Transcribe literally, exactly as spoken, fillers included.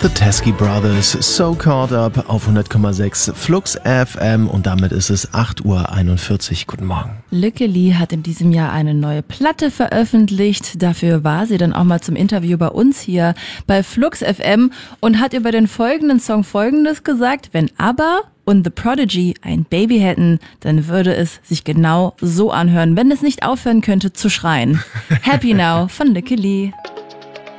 The Teskey Brothers, So Caught Up auf hundert Komma sechs Flux F M und damit ist es acht Uhr einundvierzig. Guten Morgen. Lykke Li hat in diesem Jahr eine neue Platte veröffentlicht. Dafür war sie dann auch mal zum Interview bei uns hier bei Flux F M und hat über den folgenden Song Folgendes gesagt: Wenn ABBA und The Prodigy ein Baby hätten, dann würde es sich genau so anhören, wenn es nicht aufhören könnte zu schreien. Happy Now von Lykke Li.